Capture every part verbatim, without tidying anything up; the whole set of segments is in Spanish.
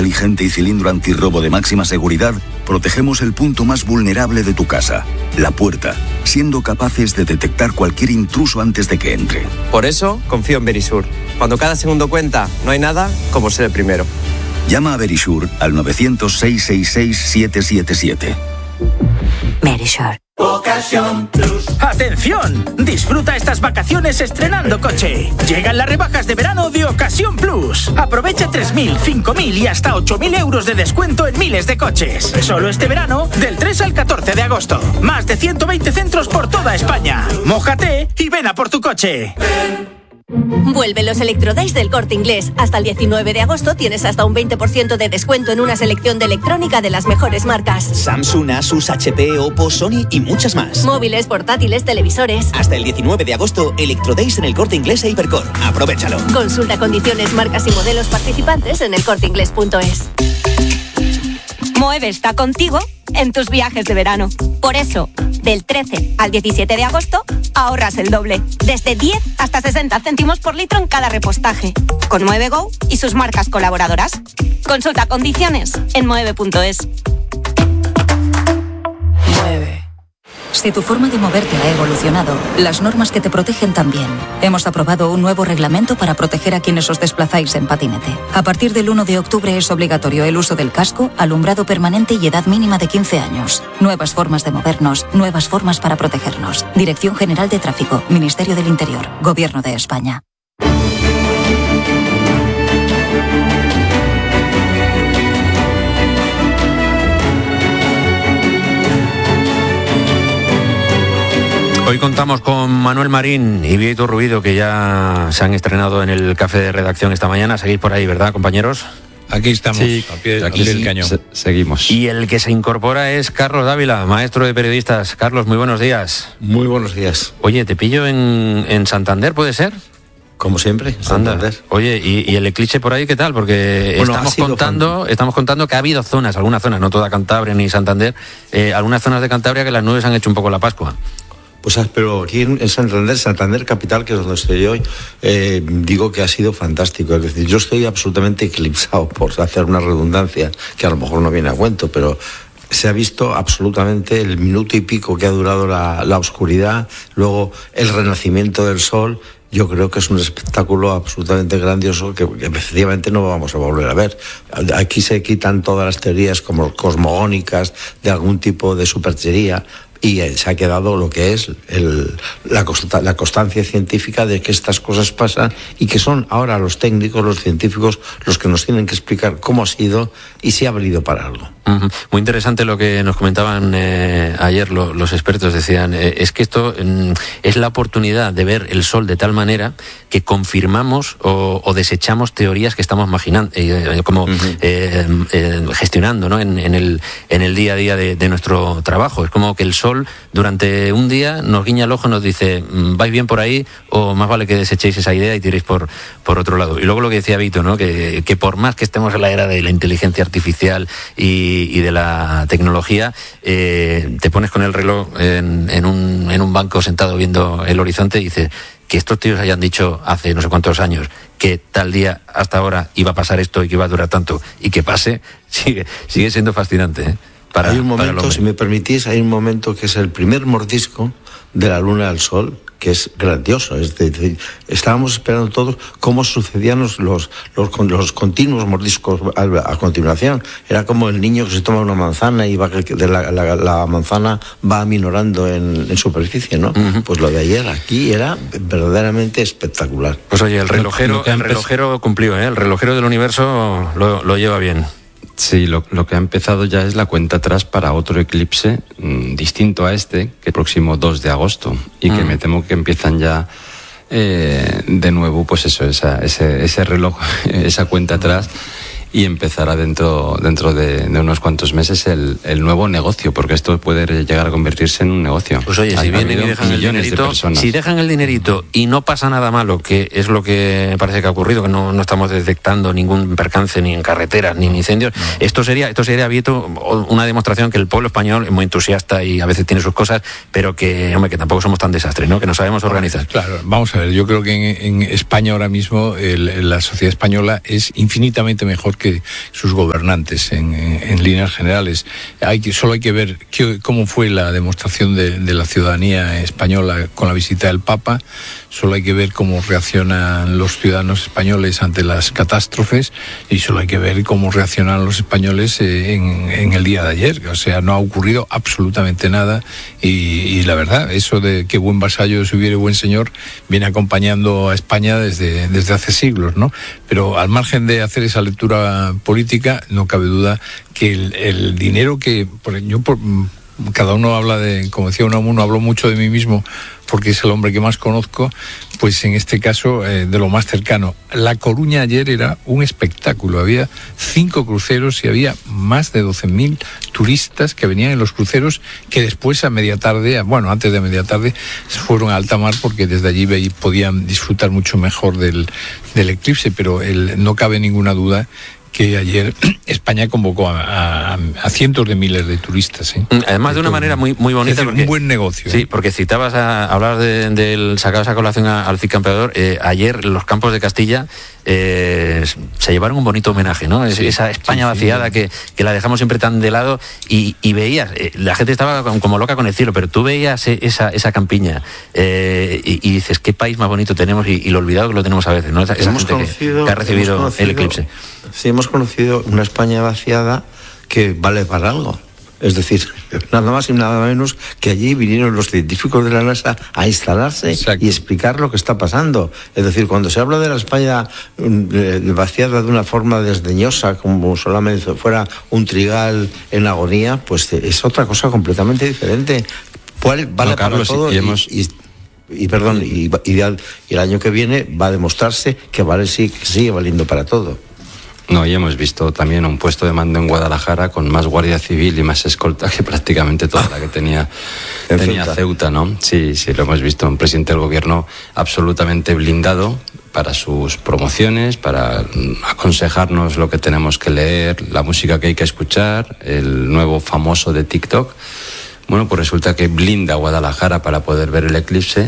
inteligente y cilindro antirrobo de máxima seguridad, protegemos el punto más vulnerable de tu casa, la puerta, siendo capaces de detectar cualquier intruso antes de que entre. Por eso, confío en Verisure. Cuando cada segundo cuenta, no hay nada como ser el primero. Llama a Verisure al novecientos, seiscientos sesenta y seis, siete siete siete. Verisure. Ocasión Plus. ¡Atención! Disfruta estas vacaciones estrenando coche. Llegan las rebajas de verano de Ocasión Plus. Aprovecha tres mil, cinco mil y hasta ocho mil euros de descuento en miles de coches. Solo este verano, del tres al catorce de agosto. Más de ciento veinte centros por toda España. Mójate y ven a por tu coche. Vuelven los Electrodays del Corte Inglés. Hasta el diecinueve de agosto tienes hasta un veinte por ciento de descuento en una selección de electrónica de las mejores marcas. Samsung, Asus, H P, Oppo, Sony y muchas más. Móviles, portátiles, televisores. Hasta el diecinueve de agosto, Electrodays en el Corte Inglés e Hipercor. Aprovéchalo. Consulta condiciones, marcas y modelos participantes en el corte inglés punto es. Moeve está contigo en tus viajes de verano. Por eso, del trece al diecisiete de agosto, ahorras el doble. Desde diez hasta sesenta céntimos por litro en cada repostaje. Con Moeve Go y sus marcas colaboradoras. Consulta condiciones en moeve punto es. Mueve. Si tu forma de moverte ha evolucionado, las normas que te protegen también. Hemos aprobado un nuevo reglamento para proteger a quienes os desplazáis en patinete. A partir del uno de octubre es obligatorio el uso del casco, alumbrado permanente y edad mínima de quince años. Nuevas formas de movernos, nuevas formas para protegernos. Dirección General de Tráfico, Ministerio del Interior, Gobierno de España. Hoy contamos con Manuel Marín y Víctor Rubido, que ya se han estrenado en el café de redacción esta mañana. Seguís por ahí, ¿verdad, compañeros? Aquí estamos, sí, al pie, aquí al pie del sí, cañón. Se, seguimos. Y el que se incorpora es Carlos Dávila, maestro de periodistas. Carlos, muy buenos días. Muy buenos días. Oye, ¿te pillo en, en Santander, puede ser? Como siempre, Santander. Anda. Oye, ¿y, y el eclipse por ahí qué tal? Porque bueno, estamos contando fan... estamos contando que ha habido zonas, algunas zonas, no toda Cantabria ni Santander, eh, algunas zonas de Cantabria que las nubes han hecho un poco la Pascua. Pues pero aquí en Santander, Santander capital, que es donde estoy hoy, eh, digo que ha sido fantástico. Es decir, yo estoy absolutamente eclipsado, por hacer una redundancia, que a lo mejor no viene a cuento, pero se ha visto absolutamente el minuto y pico que ha durado la, la oscuridad, luego el renacimiento del sol. Yo creo que es un espectáculo absolutamente grandioso que, que efectivamente no vamos a volver a ver. Aquí se quitan todas las teorías como cosmogónicas de algún tipo de superchería, y se ha quedado lo que es el, la, consta, la constancia científica de que estas cosas pasan y que son ahora los técnicos, los científicos, los que nos tienen que explicar cómo ha sido y si ha valido para algo. Uh-huh. Muy interesante lo que nos comentaban eh, ayer lo, los expertos. Decían, eh, es que esto eh, es la oportunidad de ver el sol de tal manera que confirmamos o, o desechamos teorías que estamos imaginando, eh, como uh-huh. eh, eh, gestionando, ¿no? en, en, el, en el día a día de, de nuestro trabajo. Es como que el sol durante un día nos guiña el ojo y nos dice, vais bien por ahí o más vale que desechéis esa idea y tiréis por, por otro lado. Y luego lo que decía Vito, ¿no? que, que por más que estemos en la era de la inteligencia artificial y, y de la tecnología, eh, te pones con el reloj en, en, un, en un banco sentado viendo el horizonte y dices, que estos tíos hayan dicho hace no sé cuántos años que tal día hasta ahora iba a pasar esto y que iba a durar tanto y que pase, sigue, sigue siendo fascinante, ¿eh? Para, hay un momento, si me permitís, hay un momento que es el primer mordisco de la luna al sol, que es grandioso. Es decir, estábamos esperando todos cómo sucedían los, los, los, los continuos mordiscos a, a continuación. Era como el niño que se toma una manzana y va, de la, la, la manzana va aminorando en, en superficie, ¿no? Uh-huh. Pues lo de ayer aquí era verdaderamente espectacular. Pues oye, el relojero, el relojero cumplió, ¿eh? El relojero del universo lo, lo lleva bien. Sí, lo, lo que ha empezado ya es la cuenta atrás para otro eclipse mmm, distinto a este, que el próximo dos de agosto, y mm. que me temo que empiezan ya eh, de nuevo, pues eso, esa, ese, ese reloj, esa cuenta atrás, y empezará dentro dentro de, de unos cuantos meses el, el nuevo negocio, porque esto puede llegar a convertirse en un negocio. Pues oye, si vienen y dejan el dinerito, de si dejan el dinerito y no pasa nada malo, que es lo que parece que ha ocurrido, que no, no estamos detectando ningún percance ni en carreteras ni en incendios, no. esto sería, esto sería, Vieto, una demostración que el pueblo español es muy entusiasta y a veces tiene sus cosas, pero que, hombre, que tampoco somos tan desastres, ¿no? Que nos sabemos organizar. Claro, vamos a ver, yo creo que en, en España ahora mismo el, la sociedad española es infinitamente mejor que que sus gobernantes en, en, en líneas generales. Hay que, solo hay que ver qué, cómo fue la demostración de, de la ciudadanía española con la visita del Papa, solo hay que ver cómo reaccionan los ciudadanos españoles ante las catástrofes y solo hay que ver cómo reaccionan los españoles en, en el día de ayer. O sea, no ha ocurrido absolutamente nada y, y la verdad, eso de que buen vasallo se hubiere buen señor viene acompañando a España desde, desde hace siglos, ¿no? Pero al margen de hacer esa lectura política, no cabe duda que el, el dinero que... Por, yo por, cada uno habla de, como decía uno, uno hablo mucho de mí mismo porque es el hombre que más conozco, pues en este caso eh, de lo más cercano. La Coruña ayer era un espectáculo, había cinco cruceros y había más de doce mil turistas que venían en los cruceros que después a media tarde, bueno, antes de media tarde, fueron a alta mar porque desde allí ve, podían disfrutar mucho mejor del, del eclipse, pero el, no cabe ninguna duda que ayer España convocó a, a, a cientos de miles de turistas. ¿eh? Además de una manera muy muy bonita. Es decir, porque, un buen negocio. Sí, porque citabas a hablar del de, sacabas a colación a, al Cid Campeador. Eh, ayer los campos de Castilla eh, se llevaron un bonito homenaje, ¿no? Sí, esa España sí, vaciada sí, que, que la dejamos siempre tan de lado y, y veías, eh, la gente estaba como loca con el cielo, pero tú veías esa, esa campiña eh, y, y dices, qué país más bonito tenemos y, y lo olvidado que lo tenemos a veces, ¿no? Esa, esa gente conocido, que, que ha recibido el eclipse. Sí, hemos conocido una España vaciada que vale para algo. Es decir, nada más y nada menos que allí vinieron los científicos de la NASA a instalarse. Exacto. Y explicar lo que está pasando. Es decir, cuando se habla de la España eh, vaciada de una forma desdeñosa, como solamente fuera un trigal en agonía, pues es otra cosa completamente diferente. Vale, vale no, Carlos, para todo y, hemos... y, y, y perdón, y, y, y el año que viene va a demostrarse que vale sí, que sigue valiendo para todo. No, y hemos visto también un puesto de mando en Guadalajara con más guardia civil y más escolta que prácticamente toda la que tenía, tenía Ceuta. Ceuta, ¿no? Sí, sí, lo hemos visto. Un presidente del gobierno absolutamente blindado para sus promociones, para aconsejarnos lo que tenemos que leer, la música que hay que escuchar, el nuevo famoso de TikTok. Bueno, pues resulta que blinda Guadalajara para poder ver el eclipse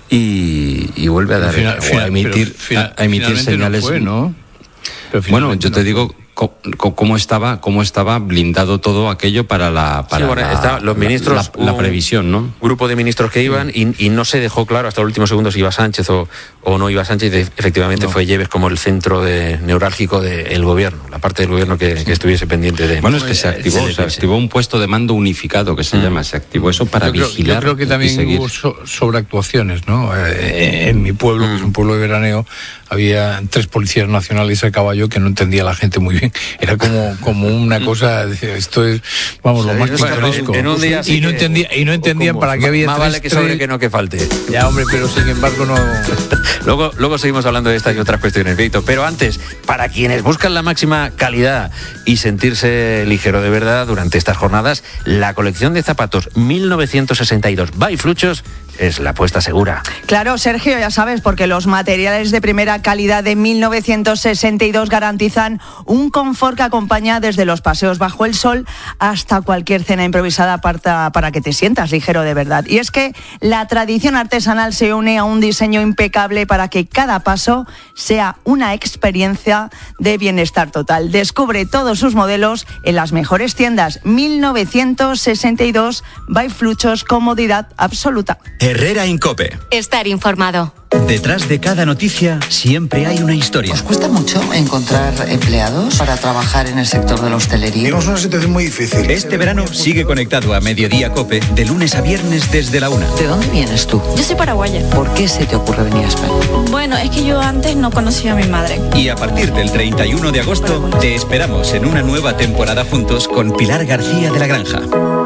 y, y vuelve a dar final, o a emitir, final, a, a emitir señales. No fue, ¿no? Bueno, yo te digo cómo estaba cómo estaba blindado todo aquello para la para sí, bueno, la, está, los ministros, la, la, la previsión, ¿no? Grupo de ministros que iban y, y no se dejó claro hasta el último segundo si iba Sánchez o, o no iba Sánchez. Y efectivamente no. Fue Yves como el centro de, neurálgico del gobierno, la parte del gobierno que, que estuviese pendiente de... Bueno, es que se activó, se, se activó un puesto de mando unificado que se mm. llama, se activó eso para yo creo, vigilar. Yo creo que también hubo so, sobreactuaciones, ¿no? Eh, en mi pueblo, mm. que es un pueblo de veraneo, había tres policías nacionales a caballo que no entendía la gente muy bien. Era como como una cosa, esto es, vamos, lo más pintoresco. En un día y no entendía y no entendían para qué había más tres, vale que sobre que no que falte. Ya, hombre, pero sin embargo no. luego luego seguimos hablando de estas y otras cuestiones, Víctor, pero antes, para quienes buscan la máxima calidad y sentirse ligero de verdad durante estas jornadas, la colección de zapatos mil novecientos sesenta y dos by Fluchos es la apuesta segura. Claro, Sergio, ya sabes, porque los materiales de primera calidad de mil novecientos sesenta y dos garantizan un confort que acompaña desde los paseos bajo el sol hasta cualquier cena improvisada para, para que te sientas ligero de verdad. Y es que la tradición artesanal se une a un diseño impecable para que cada paso sea una experiencia de bienestar total. Descubre todos sus modelos en las mejores tiendas. mil novecientos sesenta y dos by Fluchos, comodidad absoluta. Herrera Incope. Estar informado. Detrás de cada noticia siempre hay una historia. ¿Os cuesta mucho encontrar empleados para trabajar en el sector de la hostelería? Tenemos una situación muy difícil. Este verano sigue conectado a Mediodía Cope de lunes a viernes desde la una. ¿De dónde vienes tú? Yo soy paraguaya. ¿Por qué se te ocurre venir a España? Bueno, es que yo antes no conocía a mi madre. Y a partir del treinta y uno de agosto te esperamos en una nueva temporada juntos con Pilar García de la Granja.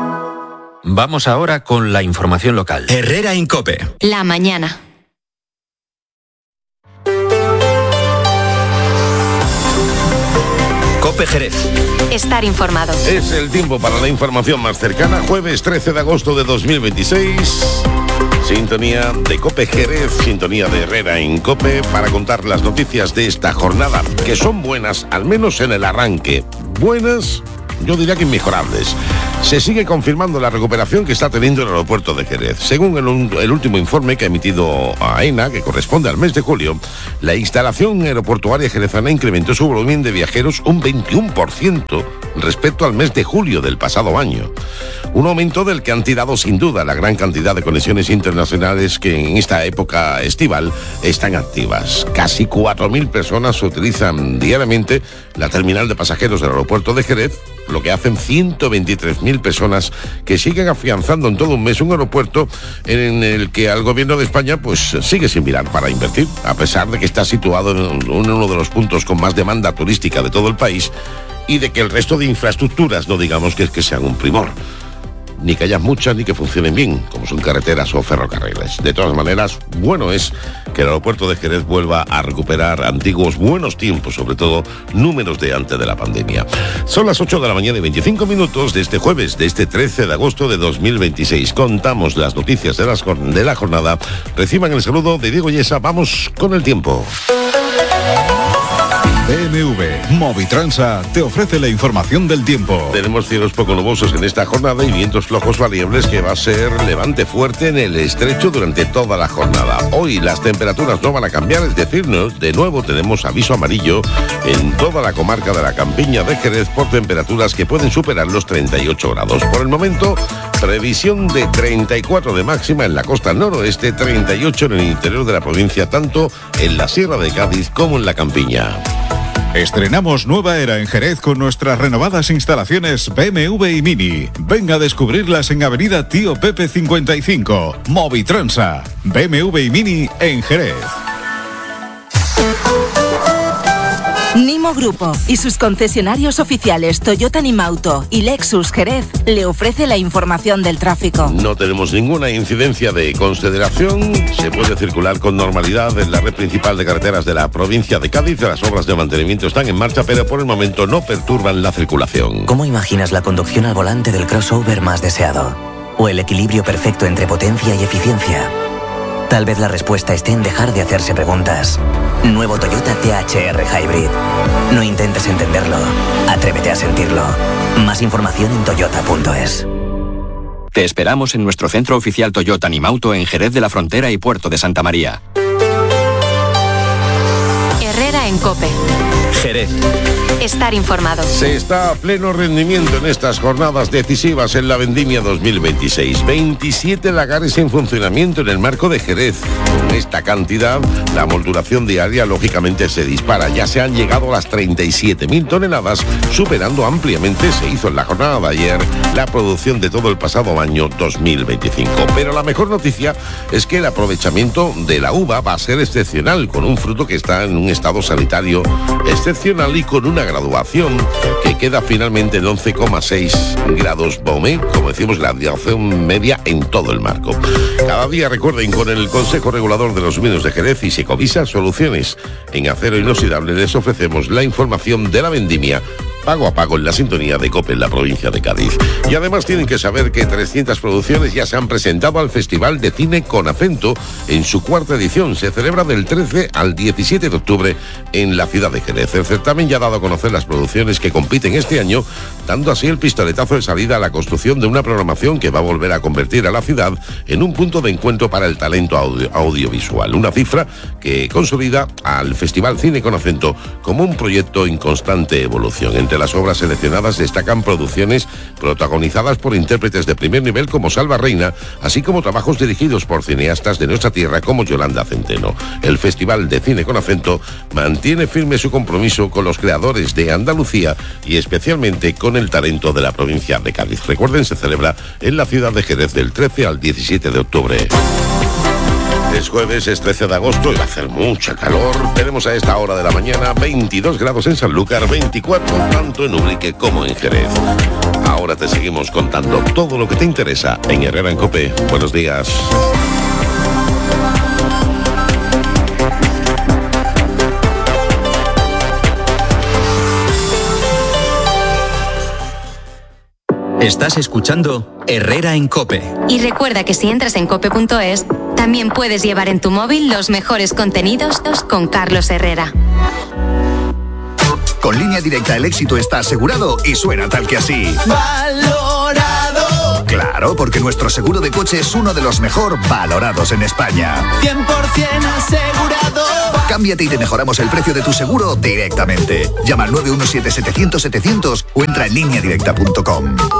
Vamos ahora con la información local. Herrera Incope. La mañana. Cope Jerez. Estar informado. Es el tiempo para la información más cercana. Jueves trece de agosto de dos mil veintiséis. Sintonía de Cope Jerez, sintonía de Herrera en Cope para contar las noticias de esta jornada, que son buenas, al menos en el arranque. Buenas, yo diría que inmejorables. Se sigue confirmando la recuperación que está teniendo el aeropuerto de Jerez. Según el, el último informe que ha emitido AENA, que corresponde al mes de julio, la instalación aeroportuaria jerezana incrementó su volumen de viajeros un veintiuno por ciento respecto al mes de julio del pasado año. Un aumento del que han tirado sin duda la gran cantidad de conexiones internacionales que en esta época estival están activas. Casi cuatro mil personas utilizan diariamente la terminal de pasajeros del aeropuerto de Jerez, lo que hacen ciento veintitrés mil personas que siguen afianzando en todo un mes un aeropuerto en el que al gobierno de España pues sigue sin mirar para invertir, a pesar de que está situado en uno de los puntos con más demanda turística de todo el país y de que el resto de infraestructuras no digamos que es que sean un primor, ni que haya muchas ni que funcionen bien, como son carreteras o ferrocarriles. De todas maneras, bueno es que el aeropuerto de Jerez vuelva a recuperar antiguos buenos tiempos, sobre todo números de antes de la pandemia. Son las ocho de la mañana y veinticinco minutos de este jueves, de este trece de agosto de dos mil veintiséis. Contamos las noticias de, las, de la jornada. Reciban el saludo de Diego Yesa. Vamos con el tiempo. B M W Movitransa te ofrece la información del tiempo. Tenemos cielos poco nubosos en esta jornada y vientos flojos variables que va a ser levante fuerte en el estrecho durante toda la jornada. Hoy las temperaturas no van a cambiar, es decir, no, de nuevo tenemos aviso amarillo en toda la comarca de la Campiña de Jerez por temperaturas que pueden superar los treinta y ocho grados. Por el momento, previsión de treinta y cuatro de máxima en la costa noroeste, treinta y ocho en el interior de la provincia, tanto en la Sierra de Cádiz como en la Campiña. Estrenamos nueva era en Jerez con nuestras renovadas instalaciones B M W y Mini. Venga a descubrirlas en Avenida Tío Pepe cincuenta y cinco. Movitransa, B M W y Mini en Jerez. Nimo Grupo y sus concesionarios oficiales Toyota Nimauto y Lexus Jerez le ofrece la información del tráfico. No tenemos ninguna incidencia de consideración. Se puede circular con normalidad en la red principal de carreteras de la provincia de Cádiz. Las obras de mantenimiento están en marcha, pero por el momento no perturban la circulación. ¿Cómo imaginas la conducción al volante del crossover más deseado? ¿O el equilibrio perfecto entre potencia y eficiencia? Tal vez la respuesta esté en dejar de hacerse preguntas. Nuevo Toyota T H R Hybrid. No intentes entenderlo, atrévete a sentirlo. Más información en toyota punto es. Te esperamos en nuestro centro oficial Toyota Nimauto en Jerez de la Frontera y Puerto de Santa María. Herrera en COPE. Jerez. Estar informado. Se está a pleno rendimiento en estas jornadas decisivas en la Vendimia dos mil veintiséis. veintisiete lagares en funcionamiento en el marco de Jerez. Con esta cantidad, la molduración diaria lógicamente se dispara. Ya se han llegado a las treinta y siete mil toneladas, superando ampliamente, se hizo en la jornada de ayer, la producción de todo el pasado año dos mil veinticinco. Pero la mejor noticia es que el aprovechamiento de la uva va a ser excepcional, con un fruto que está en un estado sanitario excepcional y con una graduación que queda finalmente en once coma seis grados Baumé, como decimos, la graduación media en todo el marco. Cada día, recuerden, con el Consejo Regulador de los Vinos de Jerez y Secovisa Soluciones en acero inoxidable les ofrecemos la información de la vendimia pago a pago en la sintonía de COPE en la provincia de Cádiz. Y además tienen que saber que trescientas producciones ya se han presentado al Festival de Cine con Acento en su cuarta edición. Se celebra del trece al diecisiete de octubre en la ciudad de Jerez. El certamen ya ha dado a conocer las producciones que compiten este año, dando así el pistoletazo de salida a la construcción de una programación que va a volver a convertir a la ciudad en un punto de encuentro para el talento audio- audiovisual. Una cifra que consolida al Festival Cine con Acento como un proyecto en constante evolución. Entre las obras seleccionadas destacan producciones protagonizadas por intérpretes de primer nivel como Salva Reina, así como trabajos dirigidos por cineastas de nuestra tierra como Yolanda Centeno. El Festival de Cine con Acento mantiene firme su compromiso con los creadores de Andalucía y especialmente con el talento de la provincia de Cádiz. Recuerden, se celebra en la ciudad de Jerez del trece al diecisiete de octubre. Es jueves, es trece de agosto y va a hacer mucha calor. Tenemos a esta hora de la mañana veintidós grados en Sanlúcar, veinticuatro tanto en Ubrique como en Jerez. Ahora te seguimos contando todo lo que te interesa en Herrera en COPE. Buenos días. Estás escuchando Herrera en COPE. Y recuerda que si entras en cope punto es, también puedes llevar en tu móvil los mejores contenidos con Carlos Herrera. Con Línea Directa el éxito está asegurado y suena tal que así. Valora Claro, porque nuestro seguro de coche es uno de los mejor valorados en España. cien por ciento asegurado. Cámbiate y te mejoramos el precio de tu seguro directamente. Llama al nueve uno siete setecientos setecientos o entra en línea directa punto com.